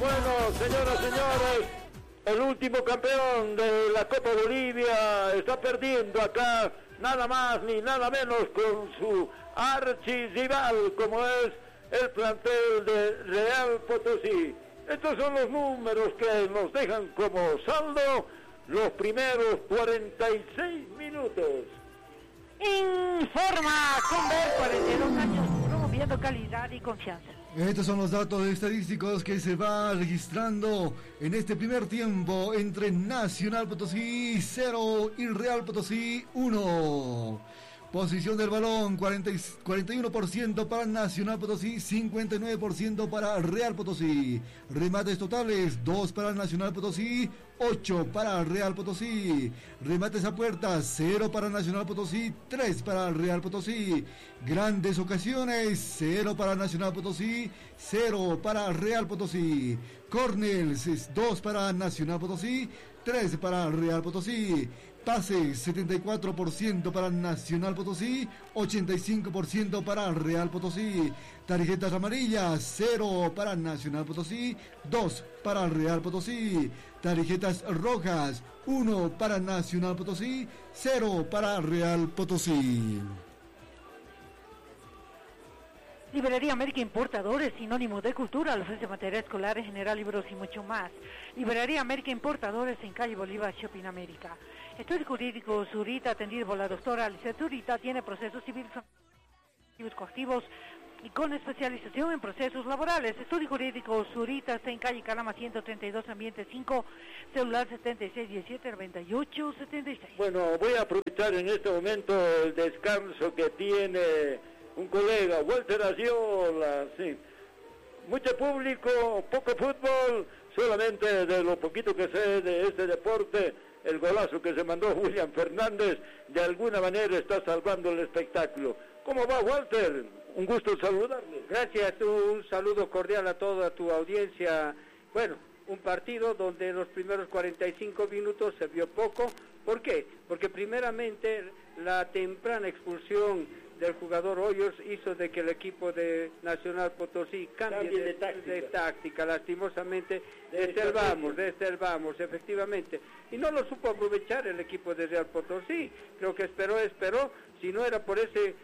Bueno, señoras y señores, el último campeón de la Copa Bolivia está perdiendo acá, nada más ni nada menos con su archirrival, como es el plantel de Real Potosí. Estos son los números que nos dejan como saldo los primeros 46 minutos. Informa Conver, 42 años, promoviendo calidad y confianza. Estos son los datos estadísticos que se va registrando en este primer tiempo entre Nacional Potosí 0 y Real Potosí 1. Posición del balón, 41% para Nacional Potosí, 59% para Real Potosí. Remates totales, 2 para Nacional Potosí, 8 para Real Potosí. Remates a puerta, 0 para Nacional Potosí, 3 para Real Potosí. Grandes ocasiones, 0 para Nacional Potosí, 0 para Real Potosí. Corners, 2 para Nacional Potosí, 3 para Real Potosí. Pases, 74% para Nacional Potosí, 85% para Real Potosí. Tarjetas amarillas, 0 para Nacional Potosí, 2 para Real Potosí. Tarjetas rojas, 1 para Nacional Potosí, 0 para Real Potosí. Librería América Importadores, sinónimo de cultura, le ofrece material escolar en general, libros y mucho más. Librería América Importadores en calle Bolívar, Shopping América. Estudio Jurídico Zurita, atendido por la doctora Alicia Zurita, tiene procesos civiles coactivos y con especialización en procesos laborales. Estudio Jurídico Zurita está en calle Calama 132, ambiente 5, celular 7617-9876. Bueno, voy a aprovechar en este momento el descanso que tiene un colega, Walter Aziola, sí. Mucho público, poco fútbol, solamente de lo poquito que sé de este deporte, el golazo que se mandó William Fernández, de alguna manera está salvando el espectáculo. ¿Cómo va, Walter? Un gusto saludarle. Gracias, un saludo cordial a toda tu audiencia. Bueno, un partido donde en los primeros 45 minutos se vio poco. ¿Por qué? Porque primeramente la temprana expulsión del jugador Hoyos hizo de que el equipo de Nacional Potosí cambie de táctica. Lastimosamente deservamos, efectivamente, y no lo supo aprovechar el equipo de Real Potosí. Creo que esperó, si no era por ese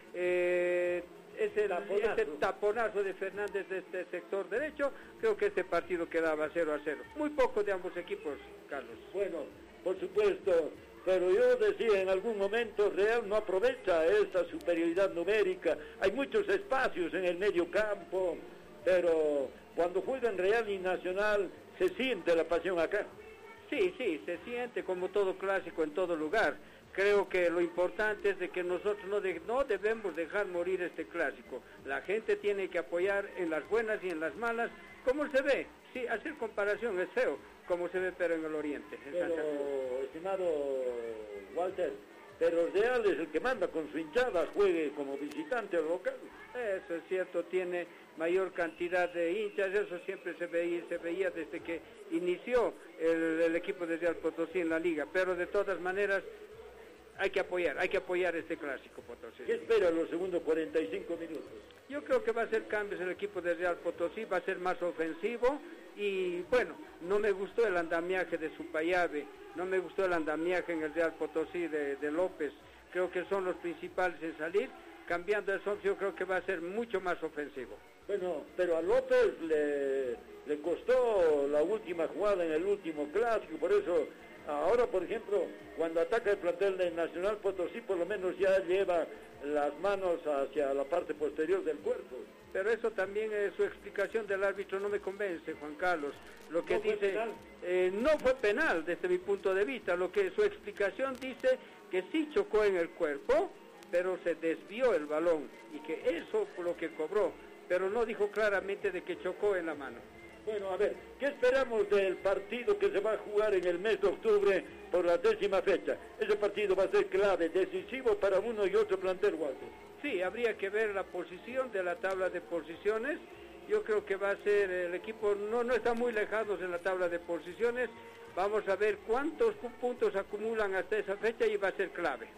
taponazo de Fernández de este sector derecho, creo que este partido quedaba 0-0. Muy poco de ambos equipos, Carlos. Bueno, por supuesto, pero yo decía, en algún momento Real no aprovecha esta superioridad numérica. Hay muchos espacios en el medio campo, pero cuando juegan Real y Nacional se siente la pasión acá. Sí, se siente como todo clásico en todo lugar. Creo que lo importante es de que nosotros no debemos dejar morir este clásico. La gente tiene que apoyar en las buenas y en las malas, como se ve. Sí, hacer comparación es feo, como se ve pero en el oriente. Pero, estimado Walter, pero Real es el que manda con su hinchada, juegue como visitante al local. Eso es cierto, tiene mayor cantidad de hinchas, eso siempre se veía desde que inició el equipo de Real Potosí en la liga, pero de todas maneras hay que apoyar este clásico Potosí. ¿Qué espera los segundos 45 minutos? Yo creo que va a hacer cambios el equipo de Real Potosí, va a ser más ofensivo y bueno, no me gustó el andamiaje de Supayave, no me gustó el andamiaje en el Real Potosí de López, creo que son los principales en salir, cambiando eso yo creo que va a ser mucho más ofensivo. Bueno, pero a López le costó la última jugada en el último clásico, por eso ahora, por ejemplo, cuando ataca el plantel de Nacional Potosí, por lo menos ya lleva las manos hacia la parte posterior del cuerpo. Pero eso también es su explicación del árbitro, no me convence, Juan Carlos. Lo que dice no fue penal desde mi punto de vista. Lo que su explicación dice que sí chocó en el cuerpo, pero se desvió el balón y que eso fue lo que cobró, pero no dijo claramente de que chocó en la mano. Bueno, a ver, ¿qué esperamos del partido que se va a jugar en el mes de octubre por la 10ª fecha? Ese partido va a ser clave, decisivo para uno y otro plantel, Walter. Sí, habría que ver la posición de la tabla de posiciones. Yo creo que va a ser el equipo, no está muy lejanos en la tabla de posiciones. Vamos a ver cuántos puntos acumulan hasta esa fecha y va a ser clave.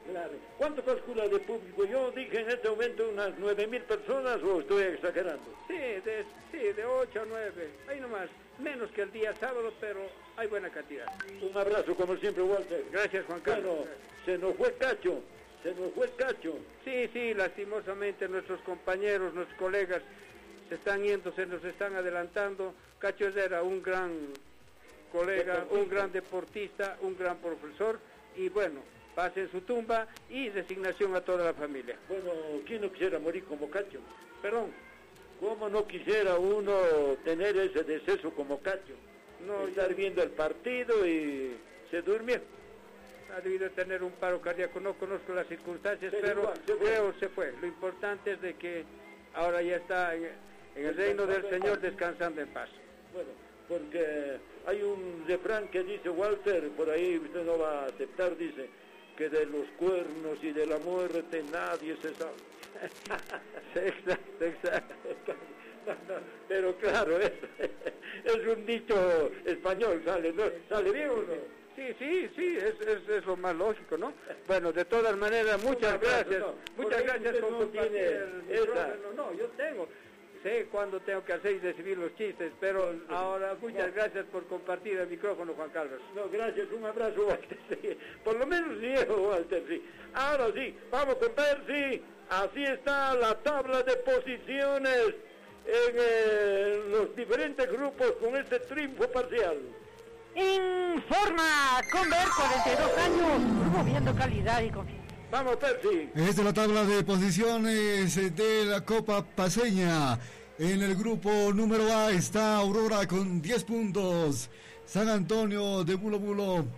Claro. ¿Cuánto calcula de público? Yo dije en este momento unas 9.000 personas, o estoy exagerando. Sí, de 8 a 9, ahí nomás, menos que el día sábado, pero hay buena cantidad. Un abrazo como siempre, Walter. Gracias, Juan Carlos. Bueno, se nos fue Cacho. Sí, lastimosamente nuestros compañeros, nuestros colegas se están yendo, se nos están adelantando. Cacho era un gran colega, un gran deportista, un gran profesor, y bueno, pase en su tumba y resignación a toda la familia. Bueno, ¿quién no quisiera morir como Cacho? Perdón, ¿cómo no quisiera uno tener ese deceso como Cacho? No, estar viendo el partido y se durmió. Ha debido tener un paro cardíaco, no conozco las circunstancias, pero creo se fue. Lo importante es de que ahora ya está en el reino del Señor descansando en paz. Bueno, porque hay un refrán que dice, Walter, por ahí usted no va a aceptar, dice, que de los cuernos y de la muerte nadie se sabe. Exacto. Pero claro, es un dicho español, ¿sale bien o no? Sí, es lo más lógico, ¿no? Bueno, de todas maneras, muchas gracias. Muchas gracias por compartir el micrófono. No, yo sé cuándo tengo que hacer y recibir los chistes, pero ahora muchas gracias por compartir el micrófono, Juan Carlos. No, gracias, un abrazo, Walter, sí. Por lo menos viejo, Walter, sí. Ahora sí, vamos con Percy. Así está la tabla de posiciones en los diferentes grupos con este triunfo parcial. Informa Conver, 42 años, promoviendo calidad y confianza. Vamos, Percy. Esta es la tabla de posiciones de la Copa Paceña. En el grupo número A está Aurora con 10 puntos. San Antonio de Bulo Bulo.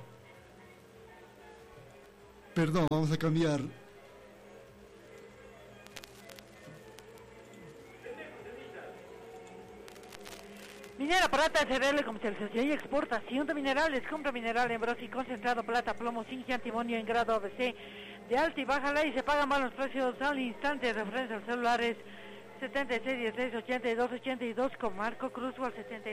Perdón, vamos a cambiar. Minera Prata SRL, comercialización y exportación de minerales. Compra mineral en brosi concentrado, plata, plomo, zinc y antimonio en grado ABC de alta y baja ley. Se pagan malos precios al instante. Referencia a celulares 76168282 con Marco Cruz o al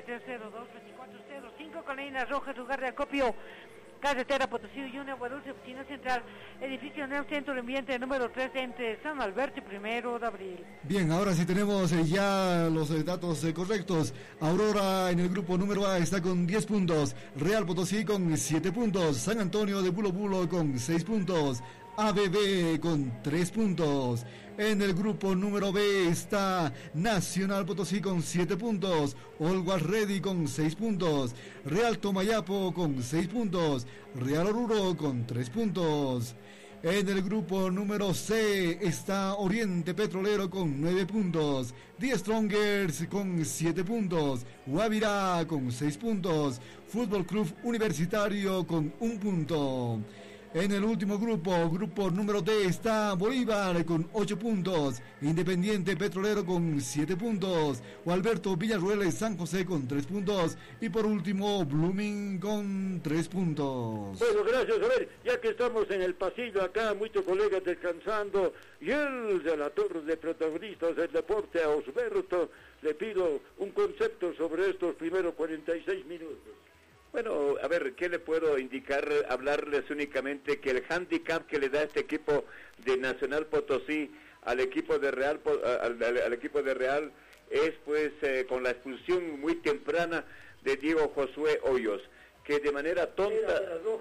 73022405 con Leina Rojas, lugar de acopio. Carretera Potosí, Unión, Dulce, oficina central, edificio en el centro de ambiente número 3 entre San Alberto y 1 de abril. Bien, ahora sí tenemos ya los datos correctos. Aurora en el grupo número A está con 10 puntos, Real Potosí con 7 puntos, San Antonio de Bulo Bulo con 6 puntos, ABB con 3 puntos. En el grupo número B está Nacional Potosí con 7 puntos, Olguas Ready con 6 puntos, Real Tomayapo con 6 puntos, Real Oruro con 3 puntos. En el grupo número C está Oriente Petrolero con 9 puntos, The Strongers con 7 puntos, Guavirá con 6 puntos, Fútbol Club Universitario con 1 punto. En el último grupo número D, está Bolívar con 8 puntos, Independiente Petrolero con 7 puntos, Gualberto Villarruel San José con 3 puntos y por último Blooming con 3 puntos. Bueno, gracias. A ver, ya que estamos en el pasillo acá, muchos colegas descansando, y el relator de protagonistas del deporte, a Osberto, le pido un concepto sobre estos primeros 46 minutos. Bueno, a ver, ¿qué le puedo indicar? Hablarles únicamente que el hándicap que le da este equipo de Nacional Potosí al equipo de Real, al equipo de Real es pues con la expulsión muy temprana de Diego Josué Hoyos, que de manera tonta...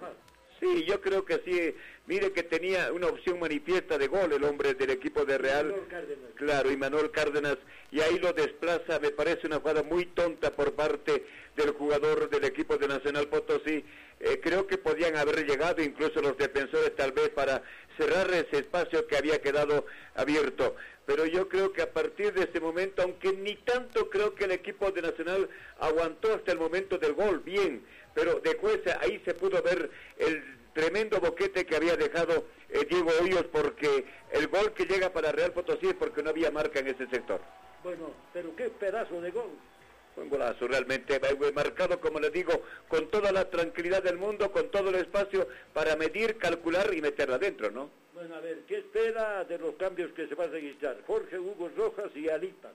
Sí, yo creo que sí. Mire que tenía una opción manifiesta de gol el hombre del equipo de Real. Claro, y Manuel Cárdenas, y ahí lo desplaza. Me parece una jugada muy tonta por parte del jugador del equipo de Nacional Potosí. Creo que podían haber llegado incluso los defensores tal vez para cerrar ese espacio que había quedado abierto. Pero yo creo que a partir de este momento, aunque ni tanto creo que el equipo de Nacional aguantó hasta el momento del gol, bien, pero después ahí se pudo ver el tremendo boquete que había dejado Diego Hoyos, porque el gol que llega para Real Potosí es porque no había marca en ese sector. Bueno, pero qué pedazo de gol. Un golazo realmente, marcado, como les digo, con toda la tranquilidad del mundo, con todo el espacio para medir, calcular y meterla adentro, ¿no? Bueno, a ver, ¿qué espera de los cambios que se van a registrar? Jorge Hugo Rojas y Alipa.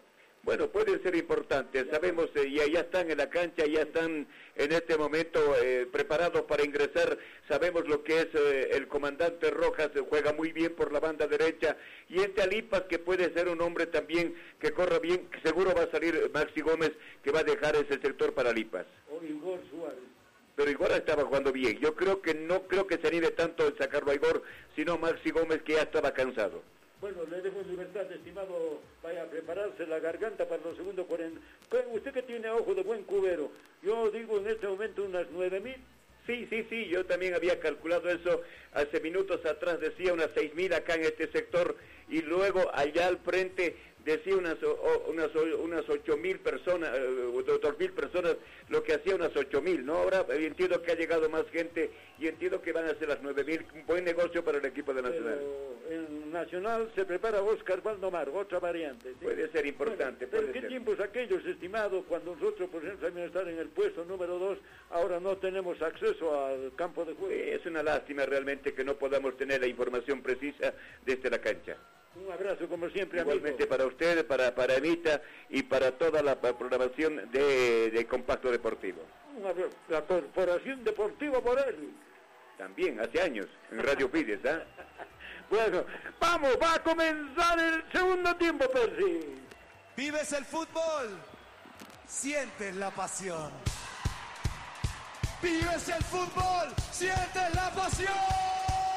Bueno, pueden ser importantes, sabemos, ya están en la cancha, ya están en este momento preparados para ingresar, sabemos lo que es el comandante Rojas, juega muy bien por la banda derecha, y Alipas, que puede ser un hombre también que corra bien, seguro va a salir Maxi Gómez, que va a dejar ese sector para Alipas. O Igor Suárez. Pero Igor estaba jugando bien, yo creo que no creo que se anime tanto en sacarlo a Igor, sino Maxi Gómez, que ya estaba cansado. Bueno, le dejo libertad, estimado, vaya a prepararse la garganta para los segundos 40. Usted que tiene ojo de buen cubero, yo digo en este momento unas 9.000. Sí, yo también había calculado eso hace minutos atrás, decía unas 6.000 acá en este sector, y luego allá al frente decía unas 8.000 personas, 2.000 personas, lo que hacía unas 8.000, ¿no? Ahora entiendo que ha llegado más gente y entiendo que van a ser las 9.000, un buen negocio para el equipo de Nacional. Pero en Nacional se prepara Oscar Valdomar, otra variante. ¿Sí? Puede ser importante. Bueno, pero ¿qué tiempos aquellos, estimado, cuando nosotros, por ejemplo, sabíamos estar en el puesto número 2, ahora no tenemos acceso al campo de juego? Es una lástima realmente que no podamos tener la información precisa desde la cancha. Un abrazo como siempre, igualmente amigo. Para usted, para Evita y para toda la programación de Compacto Deportivo. La Corporación Deportiva Morel. También, hace años, en Radio Fides, ¿ah? Bueno, vamos, va a comenzar el segundo tiempo, Percy. Vives el fútbol, sientes la pasión. Vives el fútbol, sientes la pasión.